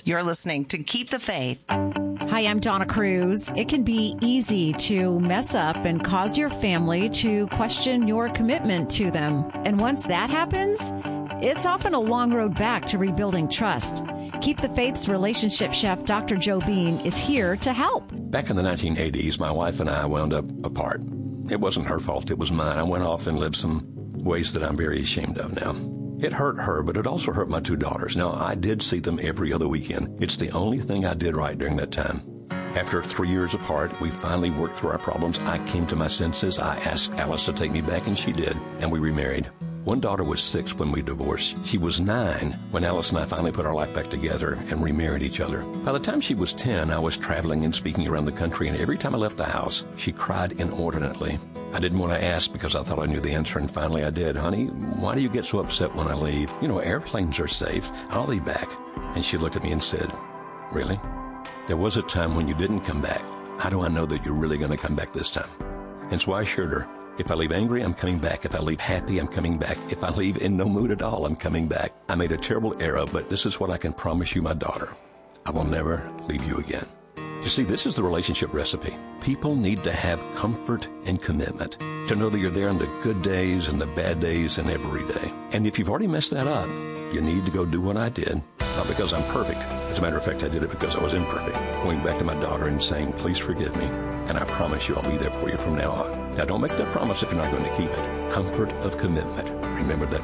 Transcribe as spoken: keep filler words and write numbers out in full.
You're listening to Keep the Faith. Hi, I'm Donna Cruz. It can be easy to mess up and cause your family to question your commitment to them. And once that happens, it's often a long road back to rebuilding trust. Keep the Faith's relationship chef, Doctor Joe Bean, is here to help. Back in the nineteen eighties, my wife and I wound up apart. It wasn't her fault. It was mine. I went off and lived some ways that I'm very ashamed of now. It hurt her, but it also hurt my two daughters. Now, I did see them every other weekend. It's the only thing I did right during that time. After three years apart, we finally worked through our problems. I came to my senses. I asked Alice to take me back, and she did, and we remarried. One daughter was six when we divorced. She was nine when Alice and I finally put our life back together and remarried each other. By the time she was ten, I was traveling and speaking around the country, and every time I left the house, she cried inordinately. I didn't want to ask because I thought I knew the answer, and finally I did. Honey, why do you get so upset when I leave? You know, airplanes are safe. I'll be back. And she looked at me and said, really? There was a time when you didn't come back. How do I know that you're really going to come back this time? And so I assured her, if I leave angry, I'm coming back. If I leave happy, I'm coming back. If I leave in no mood at all, I'm coming back. I made a terrible error, but this is what I can promise you, my daughter. I will never leave you again. You see, this is the relationship recipe. People need to have comfort and commitment, to know that you're there in the good days and the bad days and every day. And if you've already messed that up, you need to go do what I did. Not because I'm perfect. As a matter of fact, I did it because I was imperfect. Going back to my daughter and saying, please forgive me, and I promise you I'll be there for you from now on. Now, don't make that promise if you're not going to keep it. Comfort of commitment. Remember that